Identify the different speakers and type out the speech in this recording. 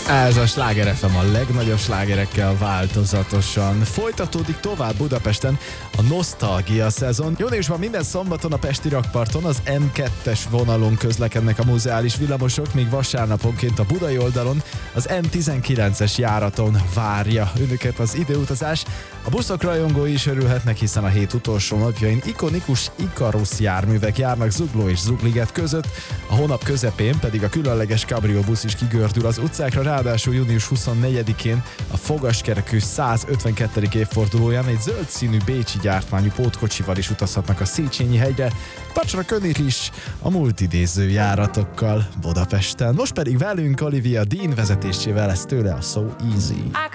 Speaker 1: Ez a Sláger FM a legnagyobb slágerekkel változatosan. Folytatódik tovább Budapesten a nosztalgia szezon. Júniusban minden szombaton a pesti rakparton az M2-es vonalon közlekednek a muzeális villamosok, míg vasárnaponként a budai oldalon az M19-es járaton várja önöket az időutazás. A buszok rajongói is örülhetnek, hiszen a hét utolsó napjain ikonikus Ikarus járművek járnak Zugló és Zugliget között, a hónap közepén pedig a különleges Cabrio busz is kigördül az utcákra, ráadásul június 24-én a fogaskerekű 152. évfordulóján egy zöld színű bécsi gyártmányú pótkocsival is utazhatnak a Széchenyi hegyre, Tacsra König is a multidéző járatokkal Budapesten. Most pedig velünk Olivia Dean vezetésével lesz tőle a So Easy.